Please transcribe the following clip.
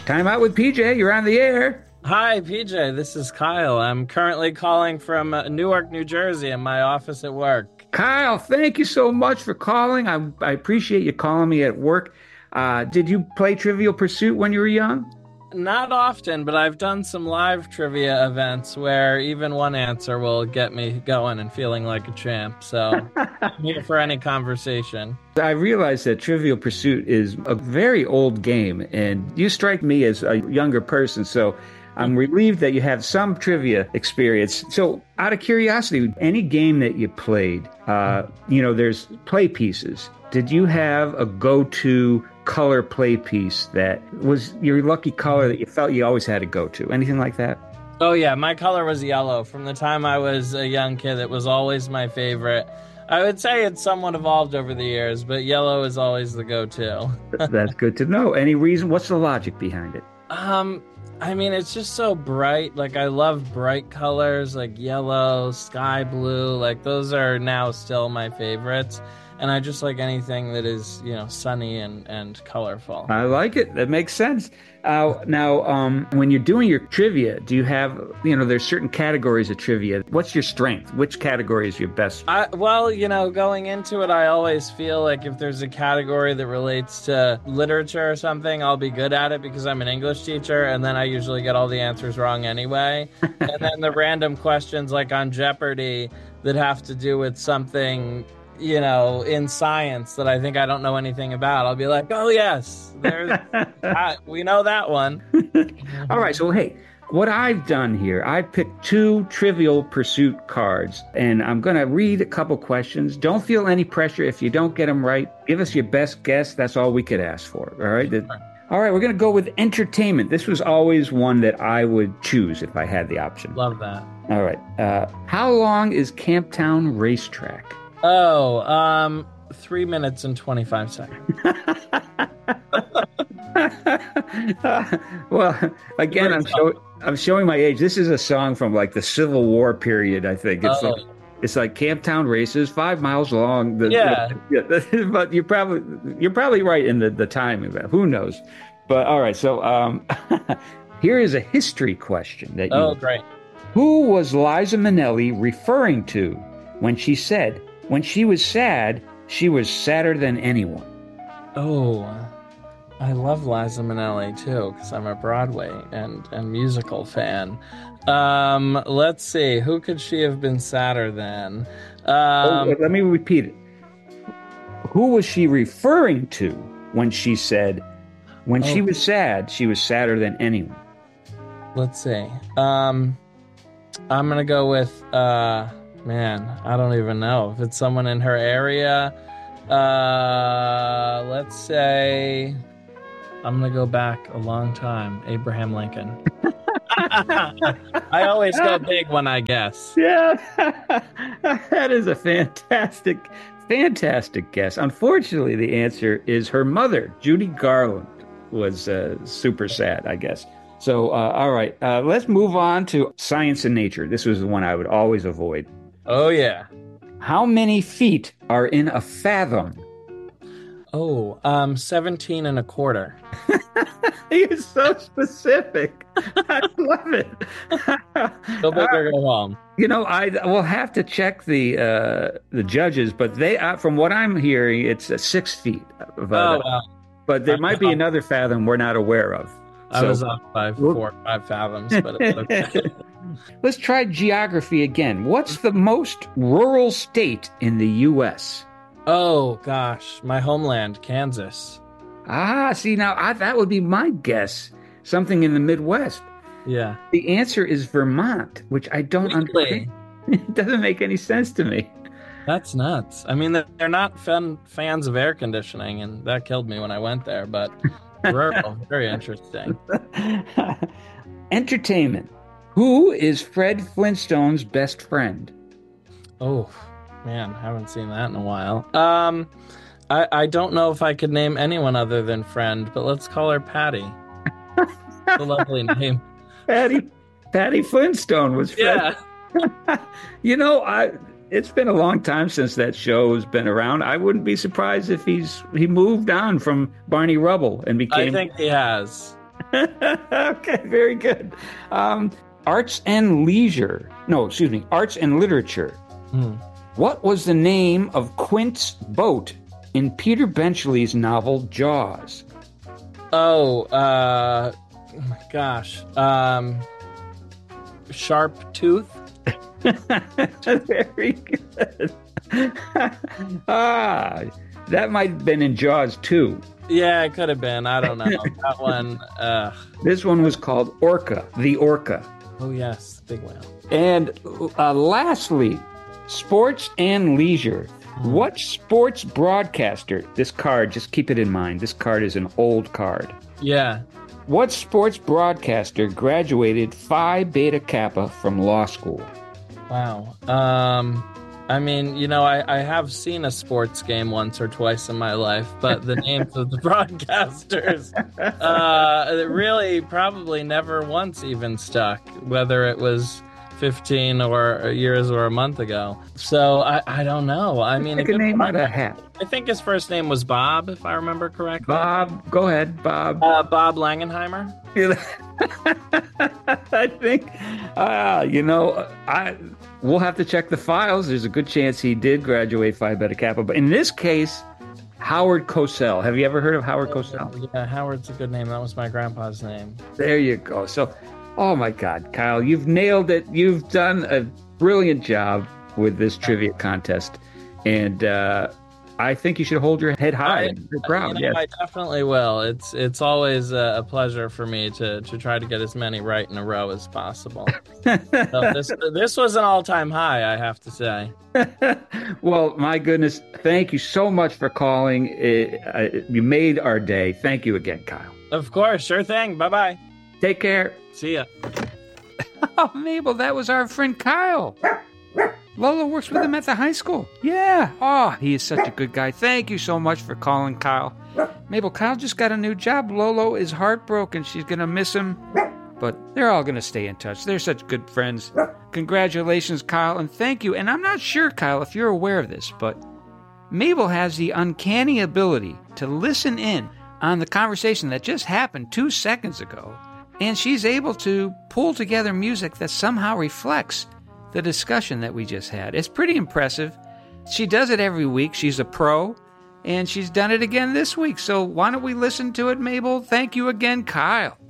Time out with PJ. You're on the air. Hi, PJ. This is Kyle. I'm currently calling from Newark, New Jersey in my office at work. Kyle, thank you so much for calling. I appreciate you calling me at work. Did you play Trivial Pursuit when you were young? Not often, but I've done some live trivia events where even one answer will get me going and feeling like a champ. So I'm here for any conversation. I realize that Trivial Pursuit is a very old game, and you strike me as a younger person, so I'm relieved that you have some trivia experience. So out of curiosity, any game that you played, there's play pieces. Did you have a go-to color play piece that was your lucky color that you felt you always had to go to? Anything like that? Oh, yeah. My color was yellow. From the time I was a young kid, it was always my favorite. I would say it's somewhat evolved over the years, but yellow is always the go-to. That's good to know. Any reason? What's the logic behind it? I mean, it's just so bright. Like, I love bright colors like yellow, sky blue. Like, those are now still my favorites. And I just like anything that is, sunny and colorful. I like it. That makes sense. Now, when you're doing your trivia, do you have, there's certain categories of trivia. What's your strength? Which category is your best? Going into it, I always feel like if there's a category that relates to literature or something, I'll be good at it because I'm an English teacher, and then I usually get all the answers wrong anyway. And then the random questions like on Jeopardy that have to do with something in science that I think I don't know anything about, I'll be like, oh, yes, we know that one. All right. So, hey, what I've done here, I picked 2 Trivial Pursuit cards, and I'm going to read a couple questions. Don't feel any pressure if you don't get them right. Give us your best guess. That's all we could ask for. All right. All right. We're going to go with entertainment. This was always one that I would choose if I had the option. Love that. All right. How long is Camptown Racetrack? 3 minutes and 25 seconds. Well, again, I'm showing my age. This is a song from like the Civil War period, I think. It's like Camptown Races, 5 miles long. But you're probably right in the timing. Who knows? But all right, so here is a history question that great. Who was Liza Minnelli referring to when she said, when she was sad, she was sadder than anyone? Oh, I love Liza Minnelli, too, because I'm a Broadway and musical fan. Let's see. Who could she have been sadder than? Let me repeat it. Who was she referring to when she said, when she was sad, she was sadder than anyone? Let's see. I'm going to go with... Man, I don't even know if it's someone in her area. Let's say I'm going to go back a long time. Abraham Lincoln. I always go big when I guess. Yeah, that is a fantastic guess. Unfortunately, the answer is her mother, Judy Garland, was super sad, I guess. So, all right, let's move on to science and nature. This was the one I would always avoid. Oh, yeah. How many feet are in a fathom? 17 and a quarter. You're so specific. I love it. Go big or go home. I will have to check the judges, but they, from what I'm hearing, it's 6 feet. Wow. But there might be another fathom we're not aware of. I was off by 4 or 5 fathoms, but it's okay. Let's try geography again. What's the most rural state in the U.S.? Oh, gosh. My homeland, Kansas. See, now that would be my guess. Something in the Midwest. Yeah. The answer is Vermont, which I don't understand. It doesn't make any sense to me. That's nuts. I mean, they're not fans of air conditioning, and that killed me when I went there, but rural, very interesting. Entertainment. Who is Fred Flintstone's best friend? Oh, man, haven't seen that in a while. I don't know if I could name anyone other than Friend, but let's call her Patty. It's a lovely name. Patty Flintstone was Fred. Yeah. It's been a long time since that show has been around. I wouldn't be surprised if he moved on from Barney Rubble and became... I think he has. Okay, very good. Arts and leisure. No, excuse me. Arts and literature. What was the name of Quint's boat in Peter Benchley's novel Jaws? Oh my gosh. Sharp Tooth? Very good. That might have been in Jaws too. Yeah, it could have been. I don't know. That one. This one was called Orca, the Orca. Oh, yes. Big whale. And lastly, sports and leisure. What sports broadcaster, this card, just keep it in mind, this card is an old card. Yeah. What sports broadcaster graduated Phi Beta Kappa from law school? Wow. I mean, you know, I have seen a sports game once or twice in my life, but the names of the broadcasters really probably never once even stuck, whether it was 15 or years or a month ago. So I don't know. I mean, Pick a name out of a hat. I think his first name was Bob, if I remember correctly. Bob, go ahead, Bob. Bob Langenheimer. I think, we'll have to check the files. There's a good chance he did graduate Phi Beta Kappa. But in this case, Howard Cosell. Have you ever heard of Howard Cosell? Yeah, Howard's a good name. That was my grandpa's name. There you go. So, oh my God, Kyle, you've nailed it. You've done a brilliant job with this trivia contest. And I think you should hold your head high and be proud. I definitely will. It's always a pleasure for me to try to get as many right in a row as possible. So this was an all-time high, I have to say. Well, my goodness, thank you so much for calling. You made our day. Thank you again, Kyle. Of course, sure thing. Bye-bye. Take care. See ya. Oh, Mabel, that was our friend Kyle. Lolo works with him at the high school. Yeah. Oh, he is such a good guy. Thank you so much for calling, Kyle. Mabel, Kyle just got a new job. Lolo is heartbroken. She's going to miss him. But they're all going to stay in touch. They're such good friends. Congratulations, Kyle, and thank you. And I'm not sure, Kyle, if you're aware of this, but Mabel has the uncanny ability to listen in on the conversation that just happened 2 seconds ago. And she's able to pull together music that somehow reflects the discussion that we just had. It's pretty impressive. She does it every week. She's a pro, and she's done it again this week. So why don't we listen to it, Mabel? Thank you again, Kyle.